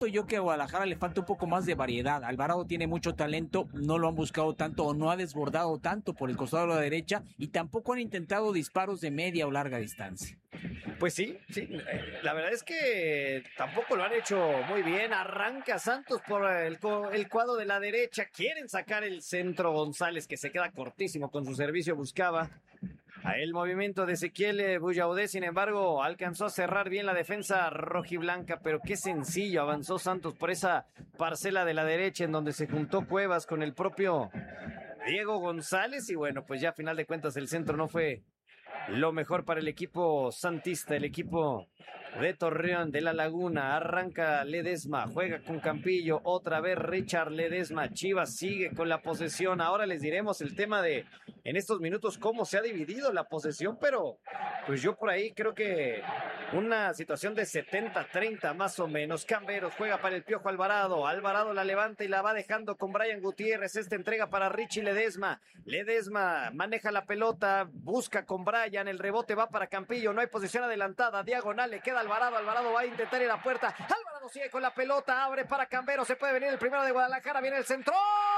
yo que a Guadalajara le falta un poco más de variedad. Alvarado tiene mucho talento, no lo han buscado tanto o no ha desbordado tanto por el costado de la derecha y tampoco han intentado disparos de media o larga distancia. Pues sí, la verdad es que tampoco lo han hecho muy bien. Arranca Santos por el cuadro de la derecha, quieren sacar el centro. González, que se queda cortísimo con su servicio, buscaba a el movimiento de Ezequiel Buyaudé, sin embargo alcanzó a cerrar bien la defensa rojiblanca, pero qué sencillo avanzó Santos por esa parcela de la derecha en donde se juntó Cuevas con el propio Diego González y bueno, pues ya a final de cuentas el centro no fue lo mejor para el equipo santista, el equipo de Torreón de la Laguna. Arranca Ledesma, juega con Campillo, otra vez Richard Ledesma. Chivas sigue con la posesión. Ahora les diremos el tema de en estos minutos cómo se ha dividido la posesión, pero pues yo por ahí creo que una situación de 70-30 más o menos. Camberos juega para el Piojo Alvarado. Alvarado la levanta y la va dejando con Brian Gutiérrez. Esta entrega para Richie Ledesma. Ledesma maneja la pelota, busca con Brian, el rebote va para Campillo, no hay posición adelantada, diagonal, le queda Alvarado, Alvarado va a intentar ir a la puerta, Alvarado sigue con la pelota, abre para Camberos, se puede venir el primero de Guadalajara, viene el centro,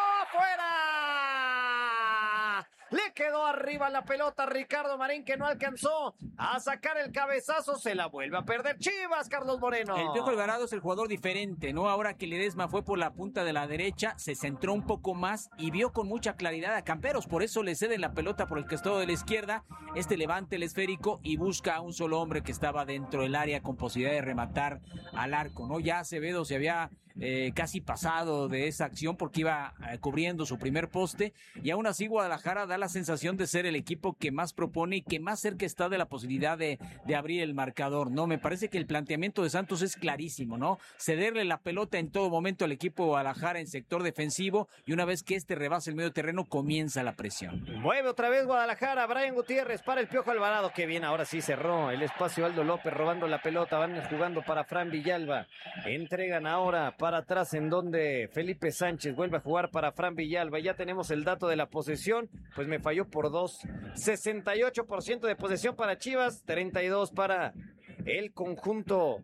¡fuera! Le quedó arriba la pelota Ricardo Marín, que no alcanzó a sacar el cabezazo, se la vuelve a perder Chivas, Carlos Moreno. El Piojo Alvarado es el jugador diferente, ¿no? Ahora que Ledesma fue por la punta de la derecha, se centró un poco más y vio con mucha claridad a Camberos, por eso le cede la pelota por el costado de la izquierda, levanta el esférico y busca a un solo hombre que estaba dentro del área con posibilidad de rematar al arco, ¿no? Ya Acevedo se había casi pasado de esa acción porque iba cubriendo su primer poste y aún así Guadalajara da la sensación de ser el equipo que más propone y que más cerca está de la posibilidad de abrir el marcador, ¿no? Me parece que el planteamiento de Santos es clarísimo, ¿no? Cederle la pelota en todo momento al equipo de Guadalajara en sector defensivo y una vez que rebasa el medio terreno comienza la presión. Mueve otra vez Guadalajara, Brian Gutiérrez para el Piojo Alvarado, que bien, ahora sí cerró el espacio Aldo López robando la pelota, van jugando para Fran Villalba, entregan ahora para atrás en donde Felipe Sánchez vuelve a jugar para Fran Villalba, ya tenemos el dato de la posesión, pues me falló por 68% de posesión para Chivas, 32 para el conjunto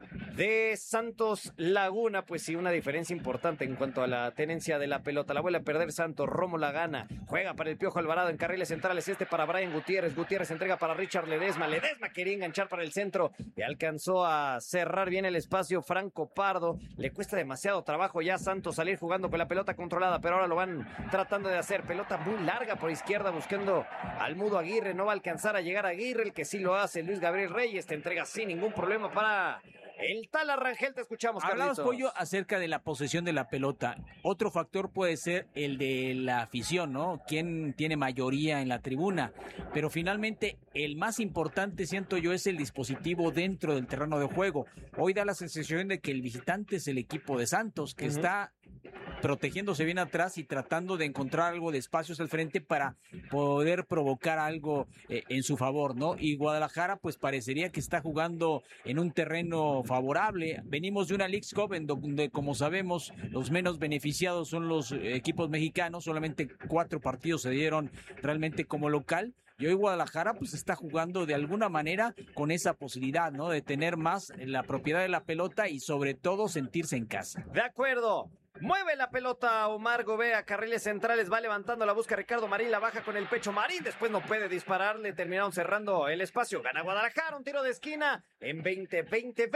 de Santos Laguna, pues sí, una diferencia importante en cuanto a la tenencia de la pelota. La vuelve a perder Santos, Romo la gana, juega para el Piojo Alvarado en carriles centrales, para Brian Gutiérrez, Gutiérrez entrega para Richard Ledesma, Ledesma quería enganchar para el centro y alcanzó a cerrar bien el espacio Franco Pardo, le cuesta demasiado trabajo ya a Santos salir jugando con la pelota controlada, pero ahora lo van tratando de hacer, pelota muy larga por izquierda buscando al Mudo Aguirre, no va a alcanzar a llegar a Aguirre, el que sí lo hace, Luis Gabriel Reyes, te entrega sin ningún problema para el Tala Rangel, te escuchamos, Carlitos. Hablabas, Pollo, acerca de la posesión de la pelota. Otro factor puede ser el de la afición, ¿no? ¿Quién tiene mayoría en la tribuna? Pero finalmente, el más importante, siento yo, es el dispositivo dentro del terreno de juego. Hoy da la sensación de que el visitante es el equipo de Santos, que está protegiéndose bien atrás y tratando de encontrar algo de espacios al frente para poder provocar algo en su favor, ¿no? Y Guadalajara, pues parecería que está jugando en un terreno favorable. Venimos de una Leagues Cup en donde, como sabemos, los menos beneficiados son los equipos mexicanos, solamente 4 partidos se dieron realmente como local, y hoy Guadalajara pues está jugando de alguna manera con esa posibilidad, ¿no? De tener más la propiedad de la pelota y sobre todo sentirse en casa. De acuerdo. Mueve la pelota Omar Gobea, carriles centrales, va levantando la busca Ricardo Marín, la baja con el pecho Marín, después no puede dispararle, terminaron cerrando el espacio, gana Guadalajara, un tiro de esquina en 20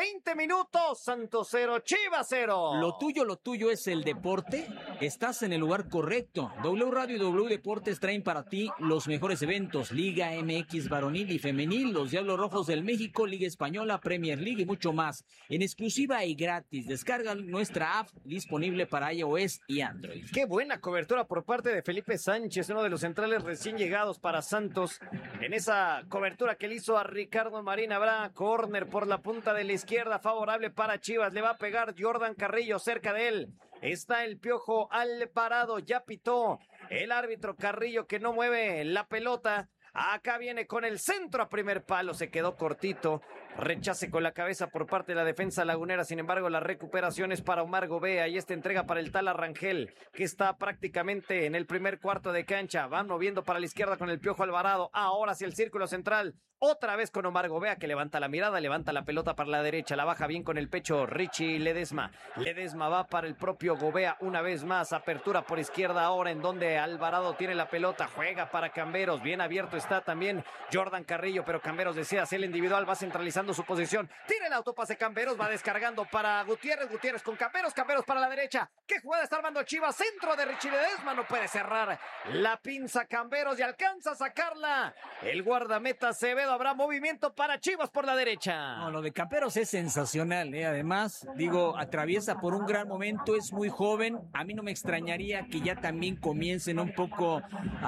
minutos, Santos 0, Chivas 0. Lo tuyo es el deporte, estás en el lugar correcto. W Radio y W Deportes traen para ti los mejores eventos, Liga MX varonil y femenil, los Diablos Rojos del México, Liga Española, Premier League y mucho más, en exclusiva y gratis. Descarga nuestra app disponible para iOS y Android. Qué buena cobertura por parte de Felipe Sánchez, uno de los centrales recién llegados para Santos. En esa cobertura que le hizo a Ricardo Marín, habrá córner por la punta de la izquierda, favorable para Chivas. Le va a pegar Jordan Carrillo, cerca de él está el Piojo Alvarado, ya pitó el árbitro Carrillo, que no mueve la pelota. Acá viene con el centro a primer palo, se quedó cortito Rechace con la cabeza por parte de la defensa lagunera. Sin embargo, la recuperación es para Omar Gobea y esta entrega para el Tala Rangel, que está prácticamente en el primer cuarto de cancha. Van moviendo para la izquierda con el Piojo Alvarado. Ahora hacia el círculo central. Otra vez con Omar Gobea, que levanta la mirada, levanta la pelota para la derecha, la baja bien con el pecho Richie Ledesma. Ledesma va para el propio Gobea una vez más. Apertura por izquierda ahora, en donde Alvarado tiene la pelota. Juega para Camberos. Bien abierto está también Jordan Carrillo, pero Camberos desea hacer el individual. Va centralizando su posición. Tira el autopase Camberos. Va descargando para Gutiérrez. Gutiérrez con Camberos. Camberos para la derecha. ¿Qué jugada está armando Chivas? Centro de Richie Ledesma. No puede cerrar la pinza Camberos y alcanza a sacarla el guardameta Acevedo. Habrá movimiento para Chivas por la derecha. No, lo de Camberos es sensacional, ¿eh? Además, digo, atraviesa por un gran momento, es muy joven. A mí no me extrañaría que ya también comiencen un poco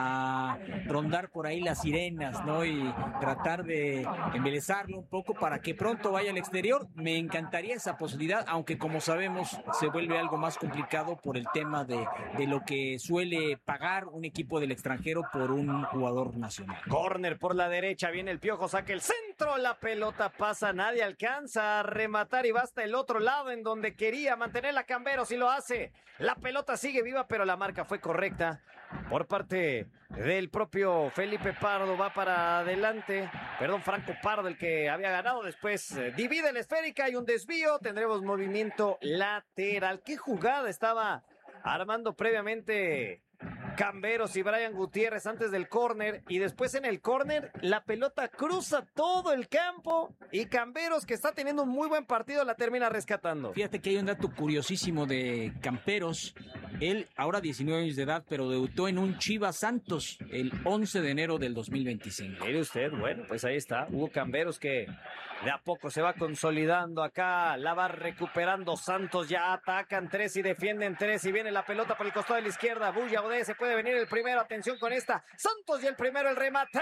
a rondar por ahí las sirenas, ¿no? Y tratar de embelezarlo un poco para que pronto vaya al exterior. Me encantaría esa posibilidad, aunque como sabemos se vuelve algo más complicado por el tema de lo que suele pagar un equipo del extranjero por un jugador nacional. Córner por la derecha, viene el Piojo, saca el centro, la pelota pasa, nadie alcanza a rematar y va hasta el otro lado en donde quería mantener la Camberos y lo hace. La pelota sigue viva, pero la marca fue correcta por parte del propio Felipe Pardo. Va para adelante, Franco Pardo, el que había ganado. Después divide la esférica y un desvío. Tendremos movimiento lateral. ¿Qué jugada estaba armando previamente Camberos y Brian Gutiérrez antes del córner? Y después en el córner la pelota cruza todo el campo y Camberos, que está teniendo un muy buen partido, la termina rescatando. Fíjate que hay un dato curiosísimo de Camberos. Él ahora 19 años de edad, pero debutó en un Chivas Santos el 11 de enero del 2025. Mire usted, bueno, pues ahí está Hugo Camberos, que de a poco se va consolidando acá, la va recuperando Santos. Ya atacan tres y defienden tres y viene la pelota por el costado de la izquierda. Bulla Odé, se puede venir el primero, atención con esta. Santos y el primero, el remate.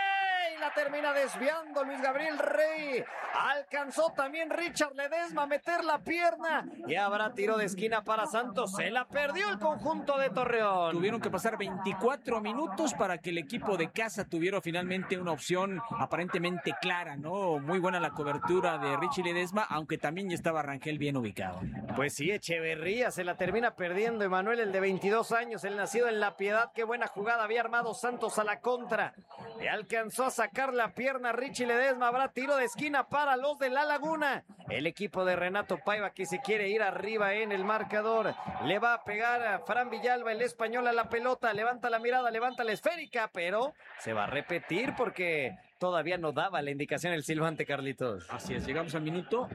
Y la termina desviando Luis Gabriel Rey. Alcanzó también Richard Ledesma a meter la pierna y habrá tiro de esquina para Santos. Se la perdió el conjunto de Torreón. Tuvieron que pasar 24 minutos para que el equipo de casa tuviera finalmente una opción aparentemente clara, ¿no? Muy buena la cobertura de Richie Ledesma, aunque también ya estaba Rangel bien ubicado. Pues sí, Echeverría se la termina perdiendo. Emanuel, el de 22 años, el nacido en La Piedad. Qué buena jugada había armado Santos a la contra. Le alcanzó a sacar la pierna Richie Ledesma. Habrá tiro de esquina para los de La Laguna. El equipo de Renato Paiva, que se quiere ir arriba en el marcador. Le va a pegar a Fran Villalba, el español, a la pelota. Levanta la mirada, levanta la esférica, pero se va a repetir porque todavía no daba la indicación el silbante, Carlitos. Así es, llegamos al minuto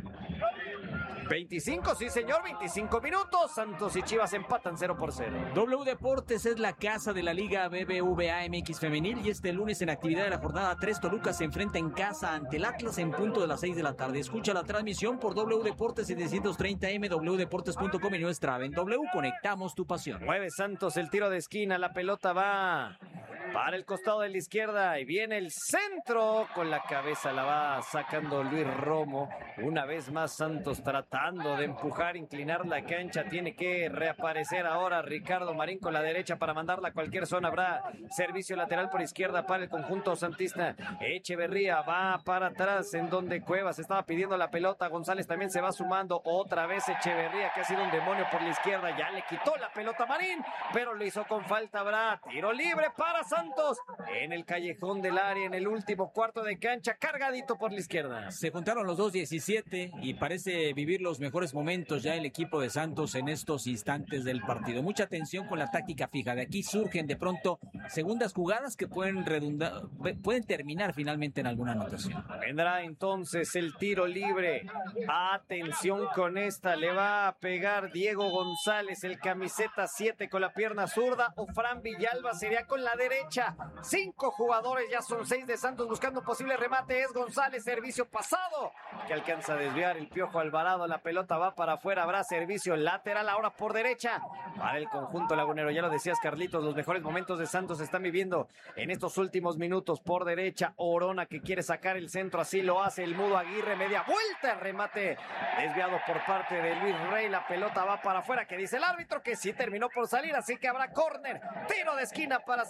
25, sí señor, 25 minutos. Santos y Chivas empatan 0-0. W Deportes es la casa de la Liga BBVA MX Femenil y este lunes en actividad de la jornada 3, Toluca se enfrenta en casa ante el Atlas en punto de las 6 de la tarde. Escucha la transmisión por W Deportes 730M, wdeportes.com y nuestra app en W. Conectamos tu pasión. Mueve Santos el tiro de esquina, la pelota va para el costado de la izquierda y viene el centro. Con la cabeza la va sacando Luis Romo. Una vez más Santos tratando de empujar, inclinar la cancha. Tiene que reaparecer ahora Ricardo Marín con la derecha para mandarla a cualquier zona. Habrá servicio lateral por izquierda para el conjunto santista. Echeverría va para atrás en donde Cuevas estaba pidiendo la pelota. González también se va sumando. Otra vez Echeverría, que ha sido un demonio por la izquierda. Ya le quitó la pelota a Marín, pero lo hizo con falta. Habrá tiro libre para Santos en el callejón del área, en el último cuarto de cancha, cargadito por la izquierda. Se juntaron los 2-17 y parece vivir los mejores momentos ya el equipo de Santos en estos instantes del partido. Mucha atención con la táctica fija. De aquí surgen de pronto segundas jugadas que pueden terminar finalmente en alguna anotación. Vendrá entonces el tiro libre. Atención con esta, le va a pegar Diego González, el camiseta 7, con la pierna zurda, o Fran Villalba sería con la derecha. 5 jugadores, ya son 6 de Santos buscando un posible remate. Es González, servicio pasado, que alcanza a desviar el Piojo Alvarado. La pelota va para afuera, habrá servicio lateral ahora por derecha para el conjunto lagunero. Ya lo decías, Carlitos, los mejores momentos de Santos se están viviendo en estos últimos minutos. Por derecha, Orona, que quiere sacar el centro, así lo hace el Mudo Aguirre, media vuelta, remate desviado por parte de Luis Rey. La pelota va para afuera, que dice el árbitro que sí terminó por salir, así que habrá córner, tiro de esquina para Santos.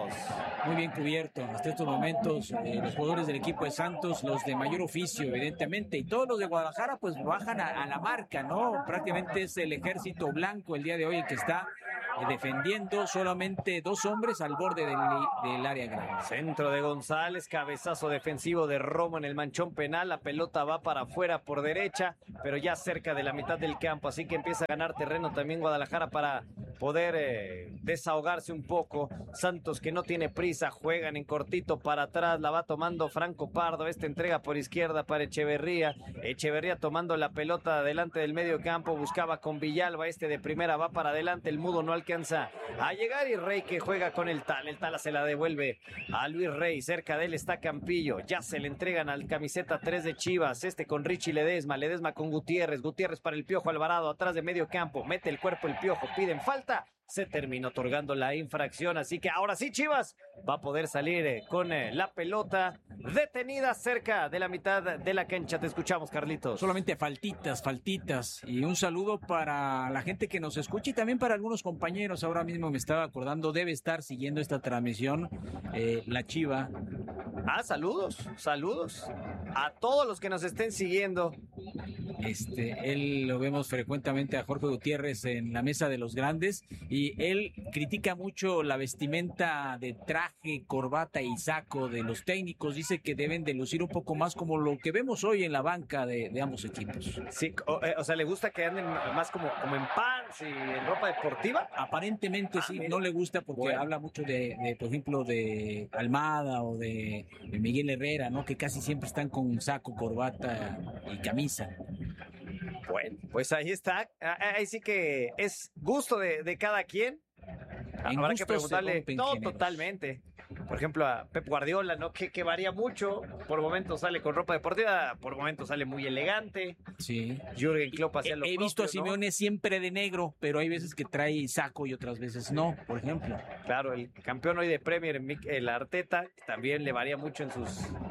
Muy bien cubierto hasta estos momentos los jugadores del equipo de Santos, los de mayor oficio, evidentemente, y todos los de Guadalajara pues bajan a la marca, ¿no? Prácticamente es el ejército blanco el día de hoy el que está defendiendo, solamente 2 hombres al borde del área grande. Centro de González, cabezazo defensivo de Romo en el manchón penal, la pelota va para afuera por derecha, pero ya cerca de la mitad del campo, así que empieza a ganar terreno también Guadalajara para poder desahogarse un poco. Santos, que no tiene prisa, juegan en cortito para atrás, la va tomando Franco Pardo, esta entrega por izquierda para Echeverría tomando la pelota delante del medio campo, buscaba con Villalba, este de primera va para adelante, el mudo no alcanza a llegar y Rey que juega con el Tala se la devuelve a Luis Rey, cerca de él está Campillo, ya se le entregan al camiseta 3 de Chivas, con Richie Ledesma con Gutiérrez para el Piojo Alvarado, atrás de medio campo, mete el cuerpo el Piojo, piden falta, se terminó otorgando la infracción, así que ahora sí Chivas va a poder salir con la pelota detenida cerca de la mitad de la cancha. Te escuchamos, Carlitos. Solamente faltitas, y un saludo para la gente que nos escucha y también para algunos compañeros. Ahora mismo me estaba acordando, debe estar siguiendo esta transmisión la Chiva. Saludos a todos los que nos estén siguiendo. Él lo vemos frecuentemente a Jorge Gutiérrez en la mesa de los grandes y él critica mucho la vestimenta de traje, corbata y saco de los técnicos. Dice que deben de lucir un poco más como lo que vemos hoy en la banca de ambos equipos. Sí, o sea, ¿le gusta que anden más como en pants y en ropa deportiva? Aparentemente sí, no le gusta porque habla mucho de, por ejemplo, de Almada o de Miguel Herrera, ¿no? Que casi siempre están con saco, corbata y camisa. Bueno, pues ahí está. Ahí sí que es gusto de cada quien. Habrá que preguntarle. No, totalmente. Por ejemplo, a Pep Guardiola, ¿no? Que varía mucho. Por momentos sale con ropa deportiva, por momentos sale muy elegante. Sí. Jürgen Klopp hacía lo propio, He visto a Simeone, ¿no?, siempre de negro, pero hay veces que trae saco y otras veces no, por ejemplo. Claro, el campeón hoy de Premier, el Arteta, también le varía mucho en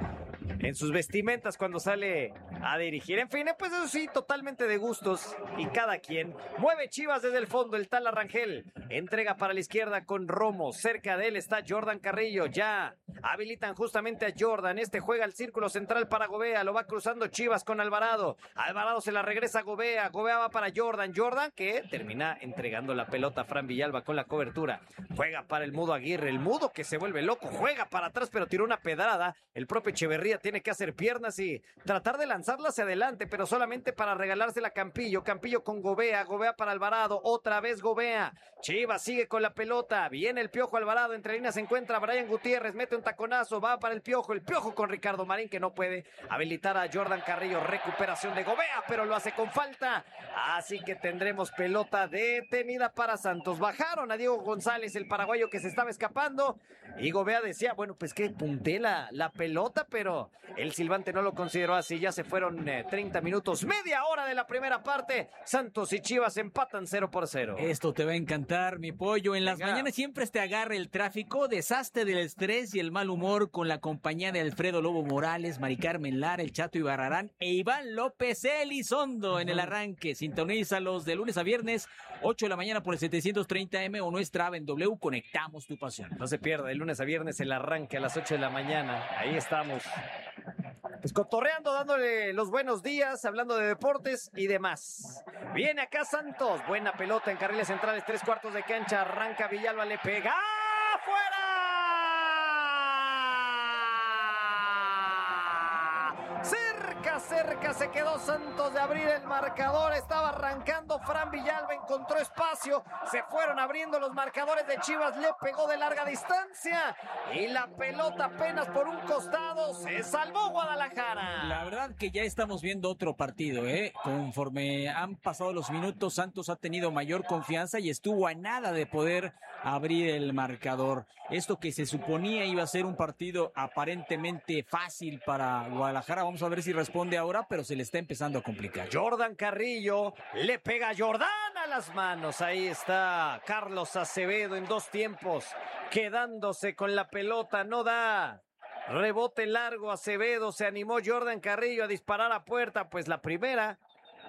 sus vestimentas cuando sale a dirigir. En fin, pues eso sí, totalmente de gustos y cada quien. Mueve Chivas desde el fondo, el Tala Rangel. Entrega para la izquierda con Romo. Cerca de él está Jordan Carrillo. Ya habilitan justamente a Jordan. Juega al círculo central para Gobea. Lo va cruzando Chivas con Alvarado. Alvarado se la regresa a Gobea. Gobea va para Jordan. Jordan que termina entregando la pelota a Fran Villalba con la cobertura. Juega para el Mudo Aguirre. El Mudo que se vuelve loco. Juega para atrás pero tiró una pedrada. El propio Echeverría tiene que hacer piernas y tratar de lanzarla hacia adelante, pero solamente para regalársela a Campillo. Campillo con Gobea para Alvarado, otra vez Gobea. Chivas sigue con la pelota, viene el Piojo Alvarado, entre líneas se encuentra Brian Gutiérrez, mete un taconazo, va para el Piojo con Ricardo Marín que no puede habilitar a Jordan Carrillo, recuperación de Gobea, pero lo hace con falta, así que tendremos pelota detenida para Santos. Bajaron a Diego González, el paraguayo que se estaba escapando, y Gobea decía, bueno, pues que punté la pelota, pero el silbante no lo consideró así. Ya se fueron 30 minutos, media hora de la primera parte. Santos y Chivas empatan 0-0. Esto te va a encantar, mi pollo. En las mañanas siempre te agarra el tráfico, desastre del estrés y el mal humor con la compañía de Alfredo Lobo Morales, Mari Carmen Lara, el Chato Ibarrarán e Iván López Elizondo en el arranque. Sintonízalos de lunes a viernes, 8 de la mañana por el 730M o nuestra app en W. Conectamos tu pasión. No se pierda, de lunes a viernes el arranque a las 8 de la mañana. Ahí estamos. Pues cotorreando, dándole los buenos días, hablando de deportes y demás. Viene acá Santos, buena pelota en carriles centrales, 3/4 de cancha, arranca Villalba, le pega, ¡fuera! Cerca se quedó Santos de abrir el marcador, estaba arrancando Fran Villalba, encontró espacio, se fueron abriendo los marcadores de Chivas, le pegó de larga distancia y la pelota apenas por un costado, se salvó Guadalajara. La verdad que ya estamos viendo otro partido, conforme han pasado los minutos, Santos ha tenido mayor confianza y estuvo a nada de poder abrir el marcador. Esto que se suponía iba a ser un partido aparentemente fácil para Guadalajara, vamos a ver si responde ahora, pero se le está empezando a complicar. Jordan Carrillo, le pega a Jordan a las manos, ahí está Carlos Acevedo en 2 tiempos, quedándose con la pelota, no da rebote largo Acevedo, se animó Jordan Carrillo a disparar a puerta, pues la primera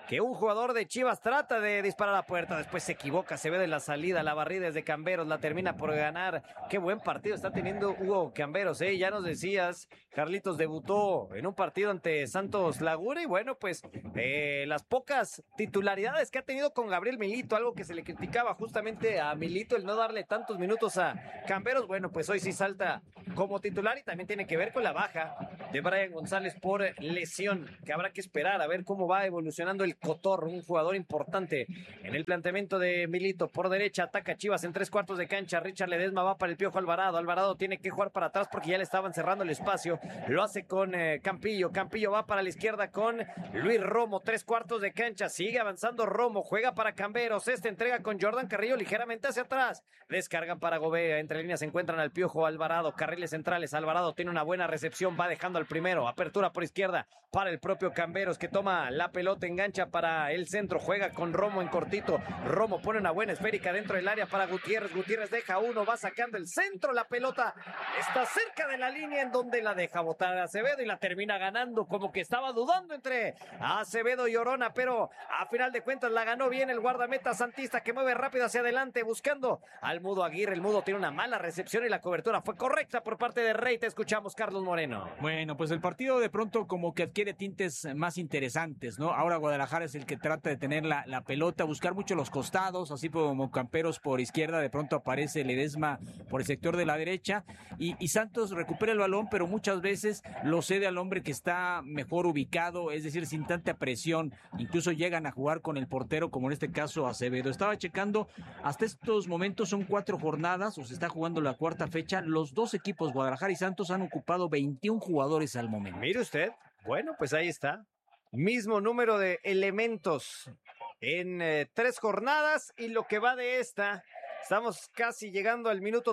que un jugador de Chivas trata de disparar a la puerta, después se equivoca, se ve de la salida, la barrida es de Camberos, la termina por ganar. Qué buen partido está teniendo Hugo Camberos, ya nos decías, Carlitos debutó en un partido ante Santos Laguna y bueno, pues las pocas titularidades que ha tenido con Gabriel Milito, algo que se le criticaba justamente a Milito, el no darle tantos minutos a Camberos, bueno, pues hoy sí salta como titular y también tiene que ver con la baja de Brian González por lesión, que habrá que esperar a ver cómo va evolucionando el Cotorro, un jugador importante en el planteamiento de Milito. Por derecha ataca Chivas en 3/4 de cancha, Richard Ledesma va para el Piojo Alvarado, Alvarado tiene que jugar para atrás porque ya le estaban cerrando el espacio, lo hace con Campillo, Campillo va para la izquierda con Luis Romo, 3/4 de cancha, sigue avanzando Romo, juega para Camberos, entrega con Jordan Carrillo ligeramente hacia atrás, descargan para Gobea, entre líneas se encuentran al Piojo Alvarado, carriles centrales, Alvarado tiene una buena recepción, va dejando al primero, apertura por izquierda para el propio Camberos que toma la pelota, engancha para el centro, juega con Romo en cortito, Romo pone una buena esférica dentro del área para Gutiérrez, Gutiérrez deja uno, va sacando el centro, la pelota está cerca de la línea en donde la deja botar Acevedo y la termina ganando, como que estaba dudando entre Acevedo y Orona, pero a final de cuentas la ganó bien el guardameta santista que mueve rápido hacia adelante buscando al Mudo Aguirre, el Mudo tiene una mala recepción y la cobertura fue correcta por parte de Rey, te escuchamos Carlos Moreno. Bueno, pues el partido de pronto como que adquiere tintes más interesantes, ¿no? Ahora Guadalajara es el que trata de tener la pelota, buscar mucho los costados, así como Camperos por izquierda, de pronto aparece Ledesma por el sector de la derecha y Santos recupera el balón, pero muchas veces lo cede al hombre que está mejor ubicado, es decir, sin tanta presión, incluso llegan a jugar con el portero, como en este caso Acevedo. Estaba checando, hasta estos momentos son 4 jornadas, o se está jugando la 4ª fecha, los dos equipos, Guadalajara y Santos, han ocupado 21 jugadores al momento. Mire usted, bueno, pues ahí está, mismo número de elementos en 3 jornadas y lo que va de esta, estamos casi llegando al minuto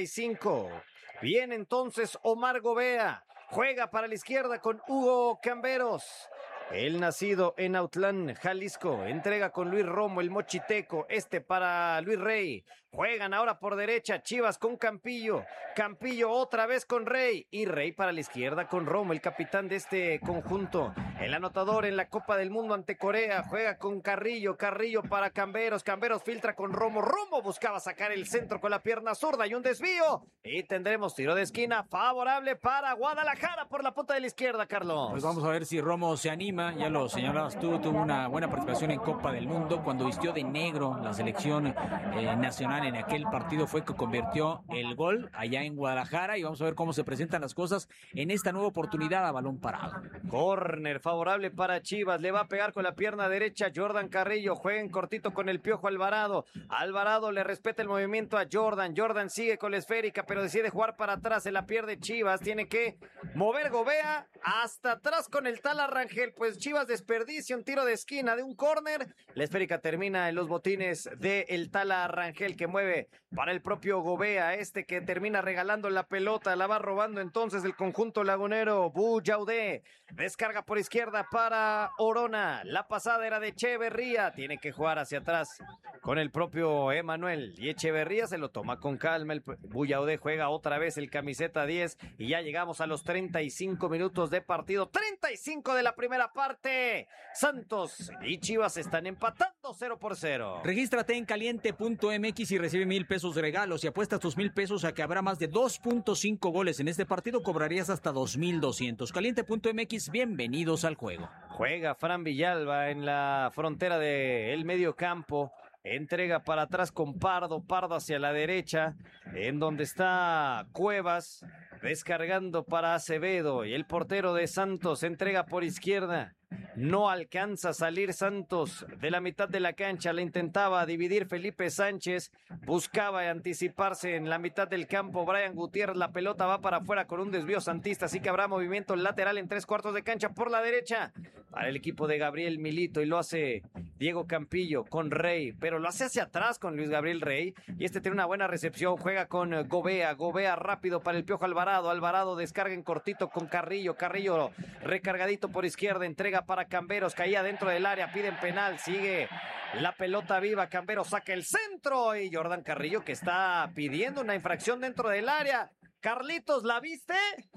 35. Bien, entonces Omar Gobea juega para la izquierda con Hugo Camberos. El nacido en Autlán, Jalisco, entrega con Luis Romo, el mochiteco, para Luis Rey. Juegan ahora por derecha, Chivas con Campillo, Campillo otra vez con Rey y Rey para la izquierda con Romo, el capitán de este conjunto. El anotador en la Copa del Mundo ante Corea, juega con Carrillo, Carrillo para Camberos, Camberos filtra con Romo, Romo buscaba sacar el centro con la pierna zurda y un desvío. Y tendremos tiro de esquina favorable para Guadalajara por la punta de la izquierda, Carlos. Pues vamos a ver si Romo se anima, ya lo señalabas tú, tuvo una buena participación en Copa del Mundo cuando vistió de negro la selección nacional en aquel partido, fue que convirtió el gol allá en Guadalajara y vamos a ver cómo se presentan las cosas en esta nueva oportunidad a balón parado. Córner favorable para Chivas, le va a pegar con la pierna derecha Jordan Carrillo, juega en cortito con el Piojo Alvarado, Alvarado le respeta el movimiento a Jordan, Jordan sigue con la esférica pero decide jugar para atrás, se la pierde Chivas, tiene que mover Gobea hasta atrás con el Tala Rangel, pues Chivas desperdicia un tiro de esquina de un córner, la esférica termina en los botines del Tala Rangel que mueve para el propio Gobea, que termina regalando la pelota, la va robando entonces el conjunto lagunero. Buyaudé descarga por izquierda para Orona, la pasada era de Echeverría, tiene que jugar hacia atrás con el propio Emanuel y Echeverría se lo toma con calma, el Buyaudé juega otra vez el camiseta 10 y ya llegamos a los 35 minutos de partido, 35 de la primera parte, Santos y Chivas están empatando 0-0. Regístrate en caliente.mx y recibe 1,000 pesos de regalos. Si apuestas tus 1,000 pesos a que habrá más de 2.5 goles en este partido, cobrarías hasta 2,200. Caliente.mx, bienvenidos al juego. Juega Fran Villalba en la frontera del medio campo. Entrega para atrás con Pardo, Pardo hacia la derecha, en donde está Cuevas, descargando para Acevedo, y el portero de Santos entrega por izquierda. No alcanza a salir Santos de la mitad de la cancha, la intentaba dividir Felipe Sánchez, buscaba anticiparse en la mitad del campo Brian Gutiérrez, la pelota va para afuera con un desvío santista, así que habrá movimiento lateral en 3/4 de cancha por la derecha para el equipo de Gabriel Milito y lo hace Diego Campillo con Rey, pero lo hace hacia atrás con Luis Gabriel Rey y tiene una buena recepción, juega con Gobea, Gobea rápido para el Piojo Alvarado, Alvarado descarga en cortito con Carrillo, Carrillo recargadito por izquierda, entrega para Camberos, caía dentro del área, piden penal, sigue la pelota viva, Camberos saca el centro y Jordan Carrillo que está pidiendo una infracción dentro del área. Carlitos, ¿la viste?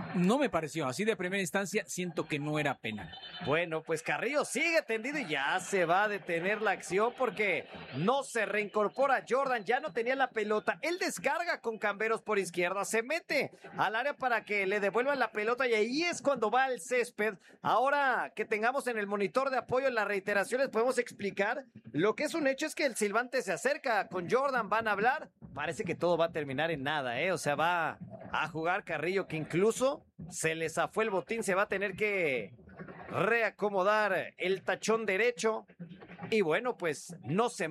No me pareció, así de primera instancia siento que no era penal. Bueno, pues Carrillo sigue tendido y ya se va a detener la acción porque no se reincorpora Jordan, ya no tenía la pelota. Él descarga con Camberos por izquierda, se mete al área para que le devuelvan la pelota y ahí es cuando va el césped. Ahora que tengamos en el monitor de apoyo en las reiteraciones podemos explicar. Lo que es un hecho es que el silbante se acerca con Jordan, van a hablar. Parece que todo va a terminar en nada, o sea, va a jugar Carrillo, que incluso se le zafó el botín, se va a tener que reacomodar el tachón derecho y bueno, pues no se